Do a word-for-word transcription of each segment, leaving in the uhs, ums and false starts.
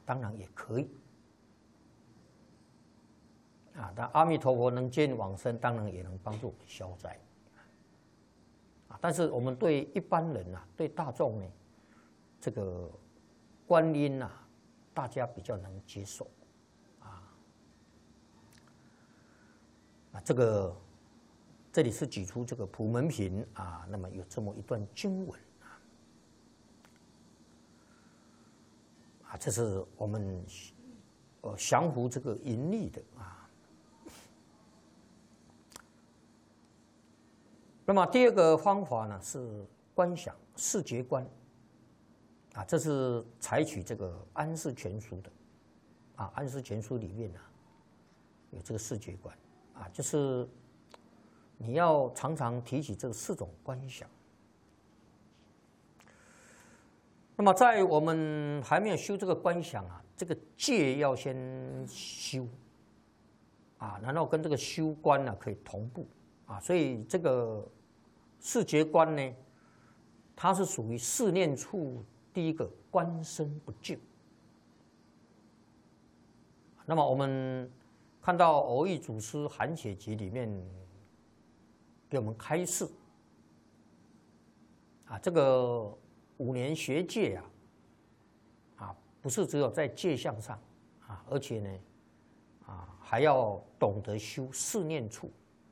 当然也可以。啊，但阿弥陀佛能接引往生，当然也能帮助我们消灾。啊，但是我们对一般人啊，对大众呢，这个观音啊，大家比较能接受。啊，啊，这个这里是举出这个普门品啊，那么有这么一段经文啊，啊，这是我们呃降伏这个淫力的啊。那么第二个方法呢是观想视觉观，啊，这是采取这个安世全书的，啊，安世全书里面呢、啊、有这个视觉观，啊，就是你要常常提起这四种观想。那么在我们还没有修这个观想啊，这个戒要先修，啊，然后跟这个修观呢、啊、可以同步，啊，所以这个视觉观呢，它是属于四念处第一个观身不净。那么我们看到蕅益祖师《含血集》里面给我们开示，啊，这个五年学戒啊，啊，不是只有在戒相上啊，而且呢，啊，还要懂得修四念处。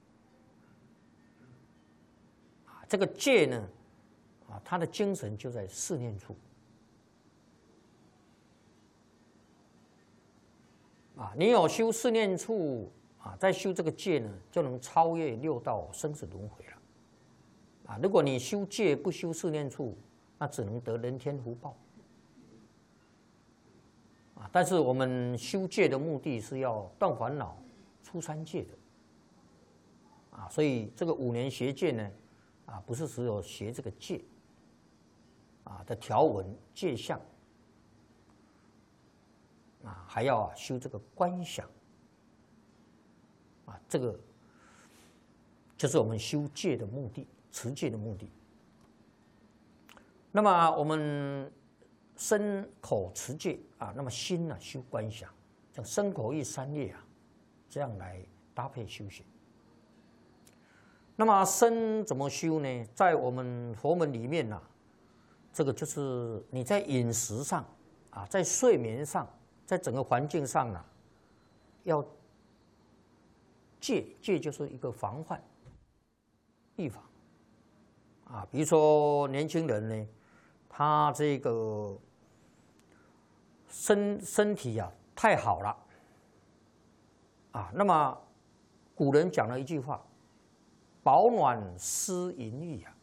这个戒呢，啊，它的精神就在四念处。啊，你有修四念处啊，再修这个戒呢，就能超越六道生死轮回了。啊，如果你修戒不修四念处，那只能得人天福报。啊，但是我们修戒的目的是要断烦恼、出三界的。啊，所以这个五年学戒呢。啊，不是只有学这个戒啊的条文戒相啊，还要啊修这个观想啊，这个就是我们修戒的目的，持戒的目的。那么我们身口持戒啊，那么心呢、啊、修观想，叫身口意三业啊，这样来搭配修行。那么身怎么修呢？在我们佛门里面呢、啊，这个就是你在饮食上啊，在睡眠上，在整个环境上呢、啊，要戒戒就是一个防范、预防啊。比如说年轻人呢，他这个身身体啊太好了啊，那么古人讲了一句话。保暖思淫欲啊，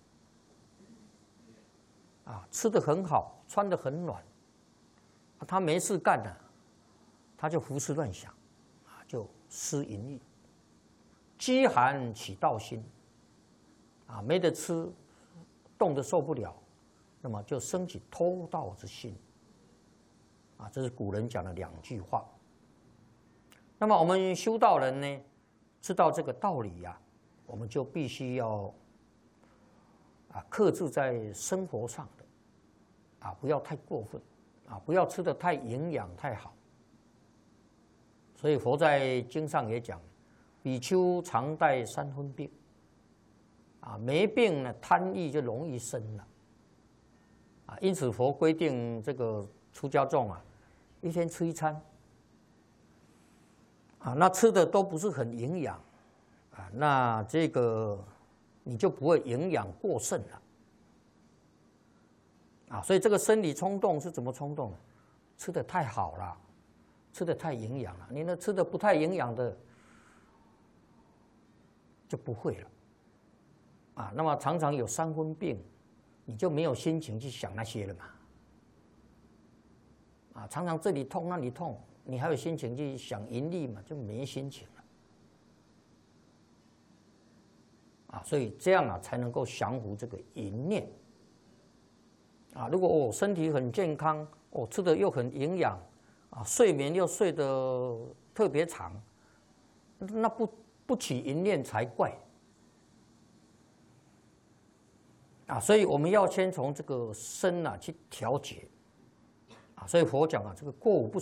啊，吃得很好，穿得很暖，他没事干了，他就胡思乱想，啊，就思淫欲，饥寒起盗心，啊，没得吃，冻得受不了，那么就升起偷盗之心，啊，这是古人讲的两句话。那么我们修道人呢，知道这个道理呀、啊。我们就必须要啊克制在生活上的啊，不要太过分啊，不要吃得太营养太好。所以佛在经上也讲，比丘常带三分病啊，没病呢贪欲就容易生了啊，因此佛规定这个出家众啊，一天吃一餐啊，那吃的都不是很营养。啊，那这个你就不会营养过剩了，啊，所以这个生理冲动是怎么冲动呢？吃的太好了，吃的太营养了，你那吃的不太营养的就不会了，啊，那么常常有三分病，你就没有心情去想那些了嘛，啊，常常这里痛那里痛，你还有心情去想盈利嘛，就没心情了。啊，所以这样啊才能够降服这个淫念。啊，如果我、哦、身体很健康，我、哦、吃的又很营养，啊，睡眠又睡得特别长，那不不起淫念才怪。啊，所以我们要先从这个身啊去调节。啊，所以佛讲啊，这个过午不